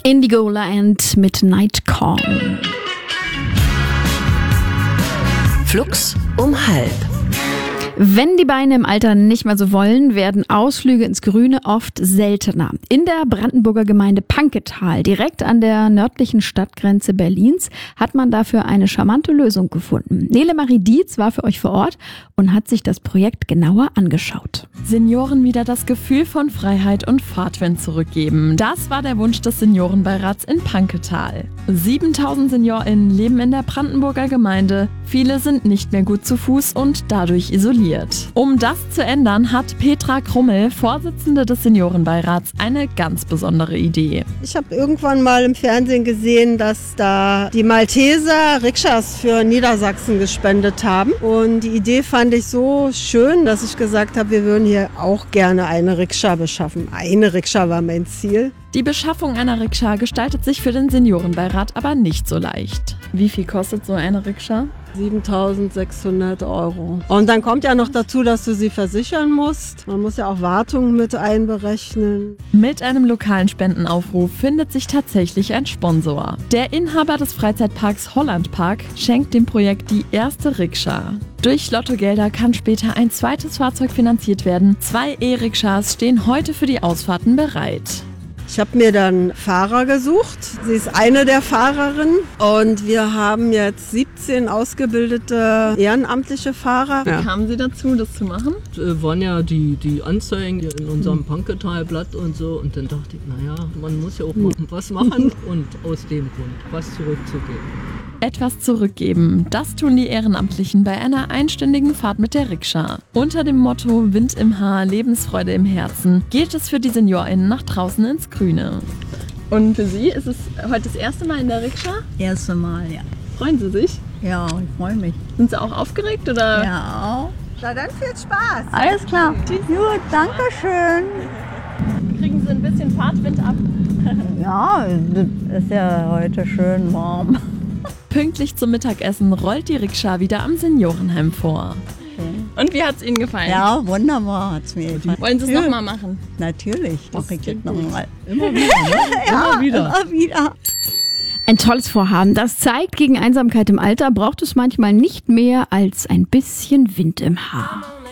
Indigo Land mit Nightcall. Flux um 12:30. Wenn die Beine im Alter nicht mehr so wollen, werden Ausflüge ins Grüne oft seltener. In der Brandenburger Gemeinde Panketal, direkt an der nördlichen Stadtgrenze Berlins, hat man dafür eine charmante Lösung gefunden. Nele Marie Dietz war für euch vor Ort und hat sich das Projekt genauer angeschaut. Senioren wieder das Gefühl von Freiheit und Fahrtwind zurückgeben. Das war der Wunsch des Seniorenbeirats in Panketal. 7000 SeniorInnen leben in der Brandenburger Gemeinde. Viele sind nicht mehr gut zu Fuß und dadurch isoliert. Um das zu ändern, hat Petra Krummel, Vorsitzende des Seniorenbeirats, eine ganz besondere Idee. Ich habe irgendwann mal im Fernsehen gesehen, dass da die Malteser Rikschas für Niedersachsen gespendet haben. Und die Idee fand ich so schön, dass ich gesagt habe, wir würden hier auch gerne eine Rikscha beschaffen. Eine Rikscha war mein Ziel. Die Beschaffung einer Rikscha gestaltet sich für den Seniorenbeirat aber nicht so leicht. Wie viel kostet so eine Rikscha? 7.600 €. Und dann kommt ja noch dazu, dass du sie versichern musst. Man muss ja auch Wartung mit einberechnen. Mit einem lokalen Spendenaufruf findet sich tatsächlich ein Sponsor. Der Inhaber des Freizeitparks Hollandpark schenkt dem Projekt die erste Rikscha. Durch Lottogelder kann später ein zweites Fahrzeug finanziert werden. 2 E-Rikschas stehen heute für die Ausfahrten bereit. Ich habe mir dann Fahrer gesucht. Sie ist eine der Fahrerinnen und wir haben jetzt 17 ausgebildete ehrenamtliche Fahrer. Wie kamen Sie dazu, das zu machen? Waren ja die Anzeigen in unserem Panketal-Blatt und so und dann dachte ich, naja, man muss ja auch mal was machen und aus dem Grund was zurückzugeben. Etwas zurückgeben, das tun die Ehrenamtlichen bei einer einstündigen Fahrt mit der Rikscha. Unter dem Motto Wind im Haar, Lebensfreude im Herzen geht es für die SeniorInnen nach draußen ins Grüne. Und für Sie ist es heute das erste Mal in der Rikscha? Erste Mal, ja. Freuen Sie sich? Ja, ich freue mich. Sind Sie auch aufgeregt oder? Ja, auch. Na dann viel Spaß. Alles klar. Gut, danke schön. Kriegen Sie ein bisschen Fahrtwind ab? Ja, es ist ja heute schön warm. Pünktlich zum Mittagessen rollt die Rikscha wieder am Seniorenheim vor. Und wie hat es Ihnen gefallen? Ja, wunderbar hat es mir gefallen. Wollen Sie es nochmal machen? Natürlich, mache ich das nochmal. Immer wieder, ne? Ja, Immer wieder. immer wieder. Ein tolles Vorhaben. Das zeigt, gegen Einsamkeit im Alter braucht es manchmal nicht mehr als ein bisschen Wind im Haar.